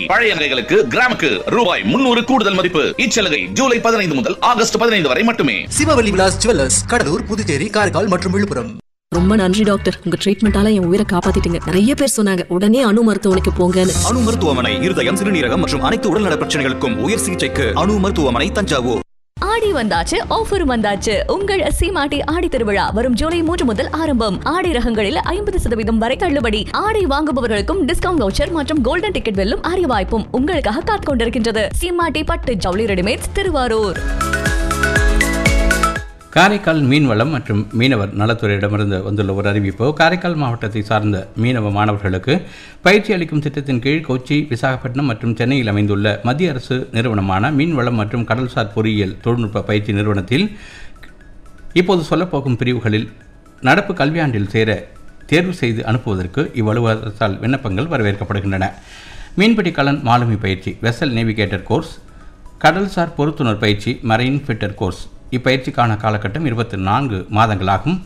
பழைய நகைகளுக்கு கிராமுக்கு ரூபாய் 300 கூடுதல் மதிப்பு. இச்சலுகை ஜூலை 15 முதல் ஆகஸ்ட் 15 வரை மட்டுமே. சிவவல்லி விலாஸ் ஜுவல்லர்ஸ், கடலூர், புதுச்சேரி, காரைக்கால் மற்றும் விழுப்புரம். ரொம்ப நன்றி டாக்டர், உங்க ட்ரீட்மெண்டால என் உயிரை காப்பாத்திட்டீங்க. நிறைய பேர் சொன்னாங்க உடனே அணு மருத்துவமனைக்கு போங்கன்னு. அணு மருத்துவமனை இருதயம், சிறுநீரகம் மற்றும் அனைத்து உடல்நல பிரச்சனைகளுக்கும் உயர் சிகிச்சைக்கு அணு மருத்துவமனை, தஞ்சாவூர். ஆடி வந்தாச்சு, ஆஃபர் வந்தாச்சு. உங்கள் சீமாட்டி ஆடி திருவிழா வரும் ஜூலை 3 முதல் ஆரம்பம். ஆடி ரகங்களில் 50% வரை தள்ளுபடி. ஆடை வாங்குபவர்களுக்கும் டிஸ்கவுண்ட் வவுச்சர் மற்றும் கோல்டன் டிக்கெட் வெல்லும் அரிய வாய்ப்பும் உங்களுக்காக காத்துக் கொண்டிருக்கின்றது. சீமாட்டி பட்டு ஜவுளி ரெடிமேட்ஸ், திருவாரூர். காரைக்கால் மீன்வளம் மற்றும் மீனவர் நலத்துறையிடமிருந்து வந்துள்ள ஒரு அறிவிப்பு. காரைக்கால் மாவட்டத்தை சார்ந்த மீனவ மாணவர்களுக்கு பயிற்சி அளிக்கும் திட்டத்தின் கீழ் கொச்சி, விசாகப்பட்டினம் மற்றும் சென்னையில் அமைந்துள்ள மத்திய அரசு நிறுவனமான மீன்வளம் மற்றும் கடல்சார் பொறியியல் தொழில்நுட்ப பயிற்சி நிறுவனத்தில் இப்போது சொல்லப்போகும் பிரிவுகளில் நடப்பு கல்வியாண்டில் சேர தேர்வு செய்து அனுப்புவதற்கு இவ்வலுவலகத்தால் விண்ணப்பங்கள் வரவேற்கப்படுகின்றன. மீன்பிடி கலன் மாலுமி பயிற்சி, வெசல் நேவிகேட்டர் கோர்ஸ், கடல்சார் பொருத்துணர் பயிற்சி, மரைன் ஃபிட்டர் கோர்ஸ். இப்பயிற்சிக்கான காலகட்டம் 24 மாதங்களாகும்.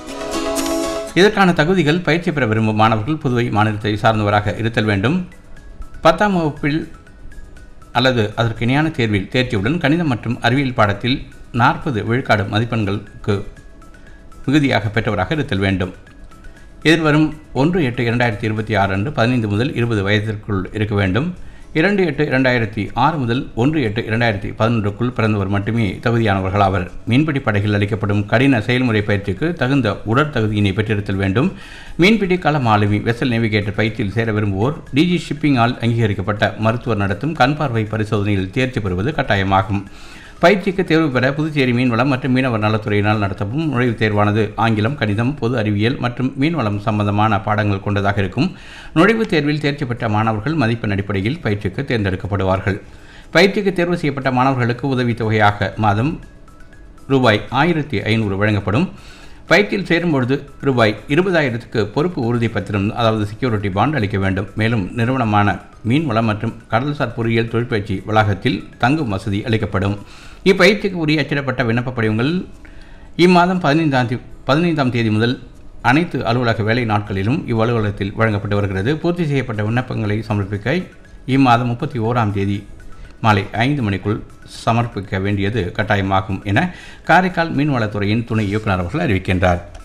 இதற்கான தகுதிகள்: பயிற்சி பெற விரும்பும் மாணவர்கள் புதுவை மாநிலத்தை சார்ந்தவராக இருத்தல் வேண்டும். 10ஆம் வகுப்பில் அல்லது அதற்கு இணையான தேர்வில் தேர்ச்சியுடன் கணிதம் மற்றும் அறிவியல் பாடத்தில் 40 விழுக்காடு மதிப்பெண்களுக்கு மிகுதியாக பெற்றவராக இருத்தல் வேண்டும். எதிர்வரும் 1/8/2026 அன்று 15 முதல் 20 வயதிற்குள் இருக்க வேண்டும். 2/8/2006 முதல் 1/8/2011 பிறந்தவர் மட்டுமே தகுதியானவர்கள் ஆவர். மீன்பிடி படகில் அளிக்கப்படும் கடின செயல்முறை பயிற்சிக்கு தகுந்த உடற்தகுதியினை பெற்றிருத்தல் வேண்டும். மீன்பிடி கள மாலுமி, வெசல் நேவிகேட்டர் பயிற்சியில் சேர விரும்புவோர் டிஜி ஷிப்பிங்கால் அங்கீகரிக்கப்பட்ட மருத்துவர் நடத்தும் கண் பார்வை பரிசோதனையில் தேர்ச்சி பெறுவது கட்டாயமாகும். பயிற்சிக்கு தேர்வு பெற புதுச்சேரி மீன்வளம் மற்றும் மீனவர் நலத்துறையினால் நடத்தவும் நுழைவுத் தேர்வானது ஆங்கிலம், கணிதம், பொது அறிவியல் மற்றும் மீன்வளம் சம்பந்தமான பாடங்கள் கொண்டதாக இருக்கும். நுழைவுத் தேர்வில் தேர்ச்சி பெற்ற மாணவர்கள் மதிப்பெண் அடிப்படையில் பயிற்சிக்கு தேர்ந்தெடுக்கப்படுவார்கள். பயிற்சிக்கு தேர்வு செய்யப்பட்ட மாணவர்களுக்கு உதவித்தொகையாக மாதம் ரூபாய் 1500 வழங்கப்படும். பயிற்சியில் சேரும்பொழுது ரூபாய் 20,000க்கு பொறுப்பு உறுதி பத்திரம், அதாவது செக்யூரிட்டி பாண்ட் அளிக்க வேண்டும். மேலும் நிறுவனமான மீன்வளம் மற்றும் கடல்சார் பொறியியல் தொழிற்பயிற்சி வளாகத்தில் தங்கும் வசதி அளிக்கப்படும். இப்பயிற்சிக்கு உரிய அச்சிடப்பட்ட விண்ணப்ப படிவங்கள் இம்மாதம் 15ஆம் தேதி முதல் அனைத்து அலுவலக வேலை நாட்களிலும் இவ்வலுவலகத்தில் வழங்கப்பட்டு வருகிறது. பூர்த்தி செய்யப்பட்ட விண்ணப்பங்களை சமர்ப்பிக்க இம்மாதம் 31ஆம் தேதி மாலை 5 மணிக்குள் சமர்ப்பிக்க வேண்டியது கட்டாயமாகும் என காரைக்கால் மீன்வளத்துறையின் துணை இயக்குநர் அவர்கள் அறிவிக்கின்றார்.